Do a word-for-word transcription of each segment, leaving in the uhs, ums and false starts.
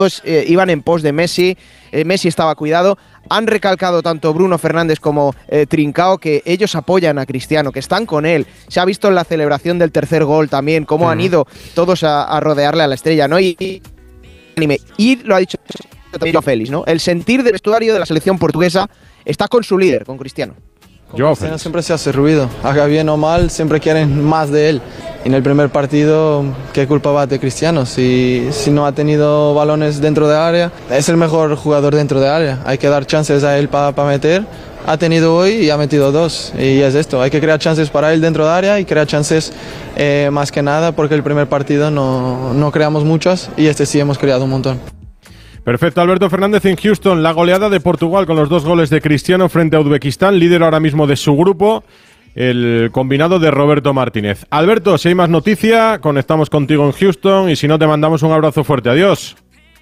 Pues, eh, iban en pos de Messi, eh, Messi estaba cuidado. Han recalcado tanto Bruno Fernández como eh, Trincao que ellos apoyan a Cristiano, que están con él. Se ha visto en la celebración del tercer gol también cómo uh-huh. han ido todos a, a rodearle a la estrella, ¿no? Y, y, y lo ha dicho también Félix, ¿no? El sentir del vestuario de la selección portuguesa está con su líder, con Cristiano. Con Cristiano siempre se hace ruido, haga bien o mal, siempre quieren más de él. Y en el primer partido, ¿qué culpa va de Cristiano? Si, si no ha tenido balones dentro de área, es el mejor jugador dentro de área. Hay que dar chances a él para pa meter. Ha tenido hoy y ha metido dos. Y es esto, hay que crear chances para él dentro de área y crear chances eh, más que nada porque el primer partido no, no creamos muchas y este sí hemos creado un montón. Perfecto, Alberto Fernández en Houston. La goleada de Portugal con los dos goles de Cristiano frente a Uzbekistán, líder ahora mismo de su grupo, el combinado de Roberto Martínez. Alberto, si hay más noticia, conectamos contigo en Houston y si no, te mandamos un abrazo fuerte. Adiós.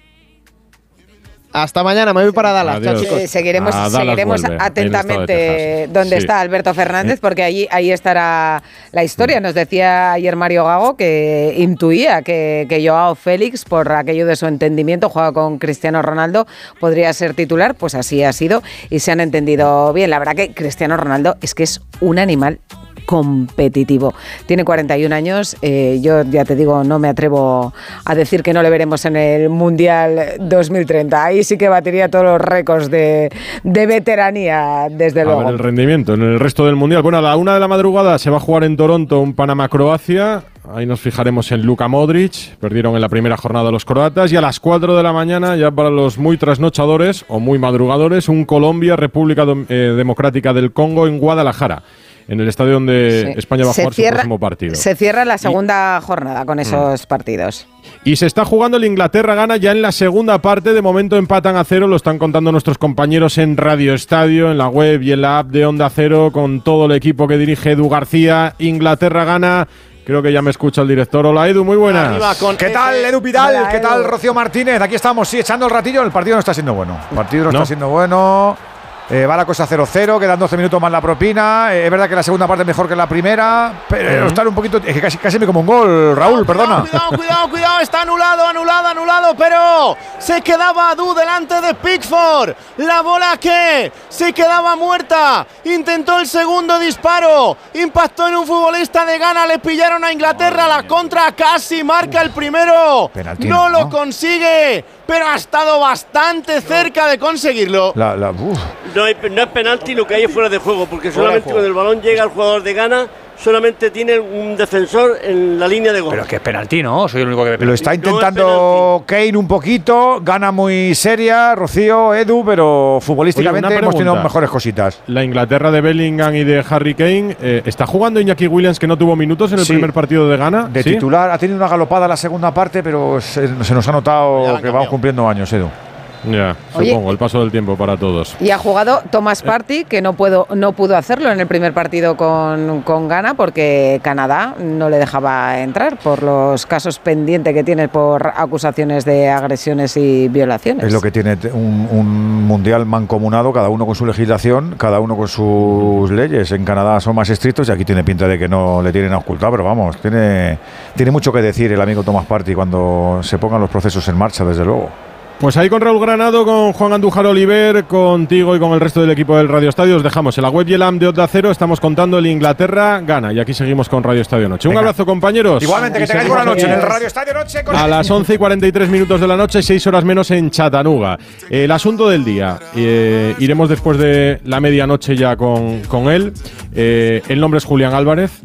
Hasta mañana, me voy para Dallas. Chao, chicos. Eh, seguiremos Dallas seguiremos vuelve, atentamente donde sí. está Alberto Fernández, porque allí ahí estará la historia. Nos decía ayer Mario Gago que intuía que, que Joao Félix, por aquello de su entendimiento, juega con Cristiano Ronaldo, podría ser titular. Pues así ha sido y se han entendido bien. La verdad que Cristiano Ronaldo es que es un animal competitivo. Tiene cuarenta y un años, eh, yo ya te digo, no me atrevo a decir que no le veremos en el Mundial dos mil treinta. Ahí sí que batiría todos los récords de, de veteranía, desde a luego. A ver el rendimiento en el resto del Mundial. Bueno, a la una de la madrugada se va a jugar en Toronto un Panamá-Croacia. Ahí nos fijaremos en Luka Modric. Perdieron en la primera jornada los croatas. Y a las cuatro de la mañana, ya para los muy trasnochadores o muy madrugadores, un Colombia-República eh, Democrática del Congo en Guadalajara, en el estadio donde sí. España va a jugar cierra, su próximo partido. Se cierra la segunda y, jornada con esos mm. partidos. Y se está jugando el Inglaterra-Ghana ya en la segunda parte. De momento empatan a cero, lo están contando nuestros compañeros en Radio Estadio, en la web y en la app de Onda Cero, con todo el equipo que dirige Edu García. Inglaterra-Ghana. Creo que ya me escucha el director. Hola, Edu, muy buenas. ¿Qué tal, Edu Pidal? Hola, ¿Qué Edu. tal, Rocío Martínez? Aquí estamos, sí, echando el ratillo. El partido no está siendo bueno. El partido no, ¿No? está siendo bueno. Eh, va la cosa cero cero, quedan doce minutos más la propina. Eh, es verdad que la segunda parte es mejor que la primera, pero está un poquito. Es que casi, casi me como un gol, Raúl, perdona. Cuidado, cuidado, cuidado, cuidado, está anulado, anulado, anulado, pero se quedaba Adu delante de Pickford. La bola que se quedaba muerta. Intentó el segundo disparo, impactó en un futbolista de Ghana, le pillaron a Inglaterra, la contra casi marca el primero. Penalti, no, no lo consigue, pero ha estado bastante cerca de conseguirlo. La, la, uf. No, hay, no es penalti, lo que hay es fuera de juego, porque solamente cuando el balón llega al jugador de Ghana, solamente tiene un defensor en la línea de gol. Pero es que es penalti, ¿no? Soy el único que ve penalti. Lo está intentando no Kane un poquito, gana muy seria, Rocío, Edu, pero futbolísticamente Oye, hemos tenido mejores cositas. La Inglaterra de Bellingham y de Harry Kane, eh, ¿está jugando Iñaki Williams, que no tuvo minutos en el sí. primer partido de Ghana? De ¿Sí? titular, ha tenido una galopada la segunda parte, pero se, se nos ha notado que vamos cumpliendo años, Edu. Ya, Oye, supongo, el paso del tiempo para todos. Y ha jugado Thomas Partey, que no, puedo, no pudo hacerlo en el primer partido con, con Ghana porque Canadá no le dejaba entrar por los casos pendientes que tiene por acusaciones de agresiones y violaciones. Es lo que tiene un, un mundial mancomunado, cada uno con su legislación, cada uno con sus leyes. En Canadá son más estrictos y aquí tiene pinta de que no le tienen a ocultar, pero vamos, tiene, tiene mucho que decir el amigo Thomas Partey cuando se pongan los procesos en marcha, desde luego. Pues ahí con Raúl Granado, con Juan Andújar Oliver, contigo y con el resto del equipo del Radio Estadio, os dejamos en la web y el A M de Onda Cero. Estamos contando el Inglaterra-Ghana y aquí seguimos con Radio Estadio Noche. Venga. Un abrazo, compañeros. Igualmente, que tengáis buena noche en el Radio Estadio Noche. Con a las once y cuarenta y tres minutos de la noche, seis horas menos en Chattanooga. El asunto del día, eh, iremos después de la medianoche ya con, con él. Eh, el nombre es Julián Álvarez.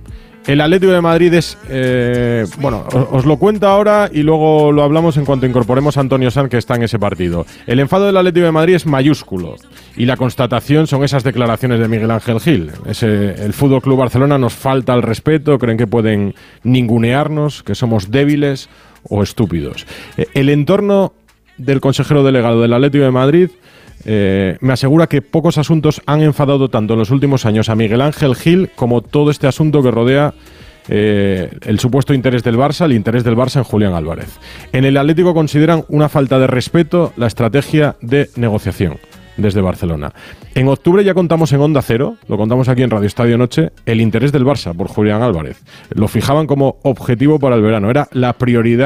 El Atlético de Madrid es, eh, bueno, os, os lo cuento ahora y luego lo hablamos en cuanto incorporemos a Antonio Sanz, que está en ese partido. El enfado del Atlético de Madrid es mayúsculo y la constatación son esas declaraciones de Miguel Ángel Gil. Ese, el Fútbol Club Barcelona nos falta el respeto, creen que pueden ningunearnos, que somos débiles o estúpidos. Eh, el entorno del consejero delegado del Atlético de Madrid Eh, me asegura que pocos asuntos han enfadado tanto en los últimos años a Miguel Ángel Gil como todo este asunto que rodea eh, el supuesto interés del Barça, el interés del Barça en Julián Álvarez. En el Atlético consideran una falta de respeto la estrategia de negociación desde Barcelona. En octubre ya contamos en Onda Cero, lo contamos aquí en Radio Estadio Noche, el interés del Barça por Julián Álvarez. Lo fijaban como objetivo para el verano, era la prioridad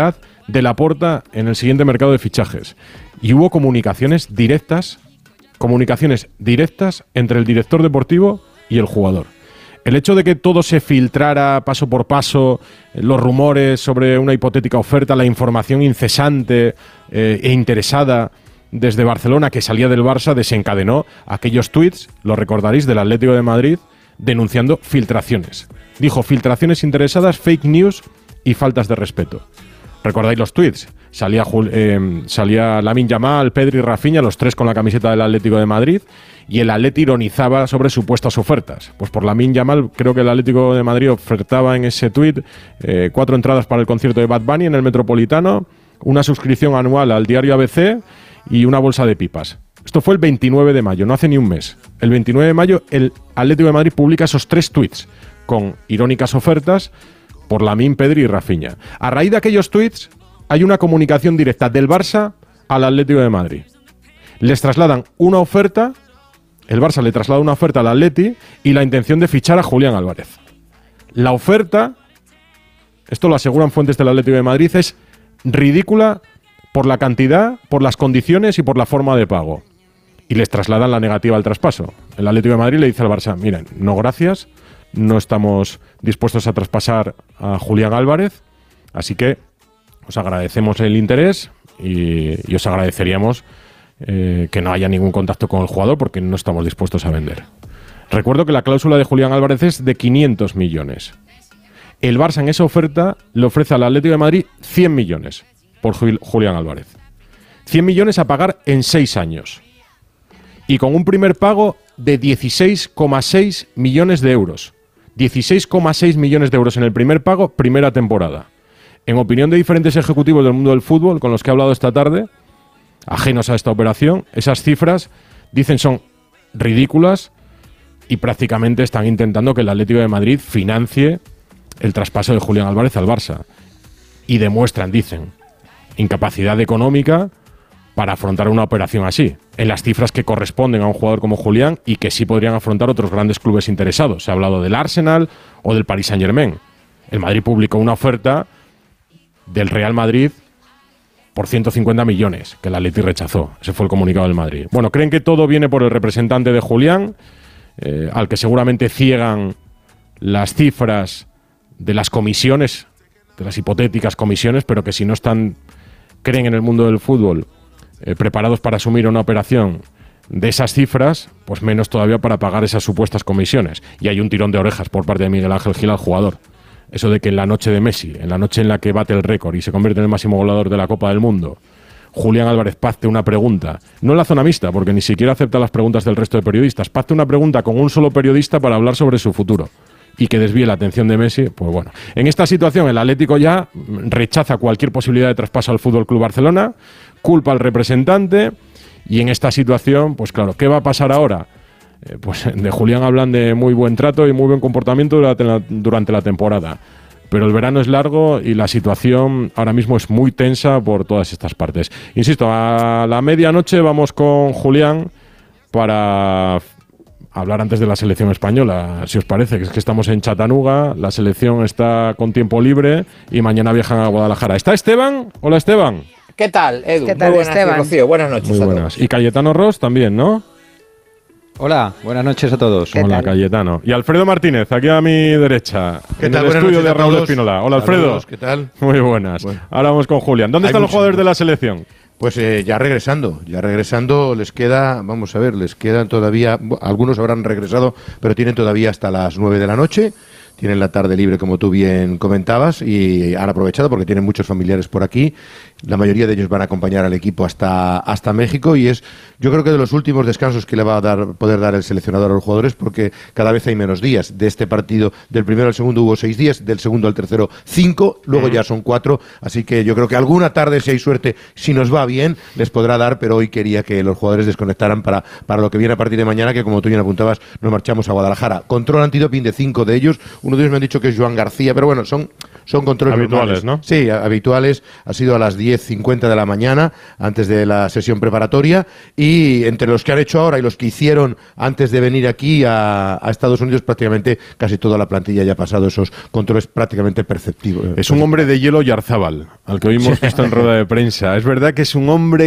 de Laporta en el siguiente mercado de fichajes. Y hubo comunicaciones directas, comunicaciones directas entre el director deportivo y el jugador. El hecho de que todo se filtrara paso por paso, los rumores sobre una hipotética oferta, la información incesante eh, e interesada desde Barcelona que salía del Barça, desencadenó aquellos tuits, lo recordaréis, del Atlético de Madrid, denunciando filtraciones. Dijo filtraciones interesadas, fake news y faltas de respeto. ¿Recordáis los tuits? Salía, eh, salía Lamine Yamal, Pedri y Rafinha, los tres con la camiseta del Atlético de Madrid, y el Atleti ironizaba sobre supuestas ofertas. Pues por Lamine Yamal, creo que el Atlético de Madrid ofertaba en ese tuit eh, cuatro entradas para el concierto de Bad Bunny en el Metropolitano, una suscripción anual al diario A B C y una bolsa de pipas. Esto fue el veintinueve de mayo, no hace ni un mes. El veintinueve de mayo el Atlético de Madrid publica esos tres tuits con irónicas ofertas por Lamine, Pedri y Rafinha. A raíz de aquellos tuits hay una comunicación directa del Barça al Atlético de Madrid. Les trasladan una oferta, el Barça le traslada una oferta al Atleti y la intención de fichar a Julián Álvarez. La oferta, esto lo aseguran fuentes del Atlético de Madrid, es ridícula por la cantidad, por las condiciones y por la forma de pago. Y les trasladan la negativa al traspaso. El Atlético de Madrid le dice al Barça, miren, no gracias, no estamos dispuestos a traspasar a Julián Álvarez, así que os agradecemos el interés y, y os agradeceríamos eh, que no haya ningún contacto con el jugador porque no estamos dispuestos a vender. Recuerdo que la cláusula de Julián Álvarez es de quinientos millones. El Barça en esa oferta le ofrece al Atlético de Madrid cien millones por Julián Álvarez. cien millones a pagar en seis años. Y con un primer pago de dieciséis coma seis millones de euros. dieciséis coma seis millones de euros en el primer pago, primera temporada. En opinión de diferentes ejecutivos del mundo del fútbol con los que he hablado esta tarde, ajenos a esta operación, esas cifras, dicen, son ridículas y prácticamente están intentando que el Atlético de Madrid financie el traspaso de Julián Álvarez al Barça. Y demuestran, dicen, incapacidad económica para afrontar una operación así, en las cifras que corresponden a un jugador como Julián y que sí podrían afrontar otros grandes clubes interesados. Se ha hablado del Arsenal o del Paris Saint-Germain. El Madrid publicó una oferta del Real Madrid por ciento cincuenta millones, que el Atleti rechazó. Ese fue el comunicado del Madrid. Bueno, creen que todo viene por el representante de Julián, eh, al que seguramente ciegan las cifras de las comisiones, de las hipotéticas comisiones, pero que si no están, creen en el mundo del fútbol, eh, preparados para asumir una operación de esas cifras, pues menos todavía para pagar esas supuestas comisiones. Y hay un tirón de orejas por parte de Miguel Ángel Gil al jugador. Eso de que en la noche de Messi, en la noche en la que bate el récord y se convierte en el máximo goleador de la Copa del Mundo, Julián Álvarez pacte una pregunta, no en la zona mixta, porque ni siquiera acepta las preguntas del resto de periodistas, pacte una pregunta con un solo periodista para hablar sobre su futuro y que desvíe la atención de Messi, pues bueno. En esta situación el Atlético ya rechaza cualquier posibilidad de traspaso al F C Barcelona, culpa al representante y en esta situación, pues claro, ¿qué va a pasar ahora? Eh, pues de Julián hablan de muy buen trato y muy buen comportamiento durante la, durante la temporada. Pero el verano es largo y la situación ahora mismo es muy tensa por todas estas partes. Insisto, a la medianoche vamos con Julián para hablar antes de la selección española, si os parece, que es que estamos en Chattanooga, la selección está con tiempo libre y mañana viajan a Guadalajara. ¿Está Esteban? Hola, Esteban. ¿Qué tal, Edu? ¿Qué tal, Muy buenas, Esteban? Rocío. Buenas noches. Muy buenas. Y Cayetano Ross también, ¿no? Hola, buenas noches a todos. Hola, tal? Cayetano. Y Alfredo Martínez, aquí a mi derecha, ¿Qué en tal? el Buenas estudio noches de a Raúl todos. Espinola. Hola, Alfredo. Saludos, ¿qué tal? Muy buenas. Bueno. Ahora vamos con Julián. ¿Dónde Hay están los muchos jugadores de la números. selección? Pues eh, ya regresando, ya regresando, les queda, vamos a ver, les quedan todavía, algunos habrán regresado, pero tienen todavía hasta las nueve de la noche. Tienen la tarde libre, como tú bien comentabas, y han aprovechado porque tienen muchos familiares por aquí. La mayoría de ellos van a acompañar al equipo hasta, hasta México y es, yo creo que de los últimos descansos que le va a dar, poder dar el seleccionador a los jugadores, porque cada vez hay menos días. De este partido, del primero al segundo hubo seis días, del segundo al tercero cinco, luego ya son cuatro. Así que yo creo que alguna tarde, si hay suerte, si nos va bien, les podrá dar, pero hoy quería que los jugadores desconectaran para, para lo que viene a partir de mañana, que como tú bien apuntabas, nos marchamos a Guadalajara. Control antidoping de cinco de ellos. Uno de ellos me han dicho que es Joan García, pero bueno, son, son controles habituales, normales. ¿no? Sí, habituales. Ha sido a las diez cincuenta de la mañana, antes de la sesión preparatoria, y entre los que han hecho ahora y los que hicieron antes de venir aquí a, a Estados Unidos, prácticamente casi toda la plantilla ya ha pasado esos controles prácticamente perceptivos. Es un hombre de hielo Yarzábal, al que hoy hemos visto en rueda de prensa. Es verdad que es un hombre